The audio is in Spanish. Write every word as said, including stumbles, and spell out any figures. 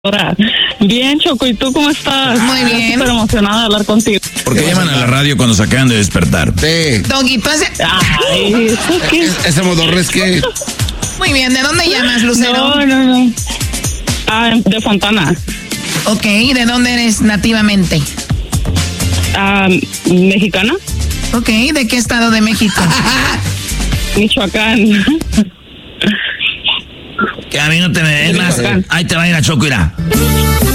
Bien, Choco, ¿y tú cómo estás? Muy bien. Súper emocionada de hablar contigo. ¿Por qué llaman a la radio cuando se acaban de despertar? Sí. Doguito, ese... Ay, ¿eso qué? Es- ese modorres que... Muy bien, ¿de dónde llamas, Lucero? No, no, no. Ah, de Fontana. Ok, ¿de dónde eres nativamente? Ah, mexicana, Ok, ¿de qué estado de México? Michoacán. Que a mí no te me ves más. Ahí te va a ir a Choco, irá.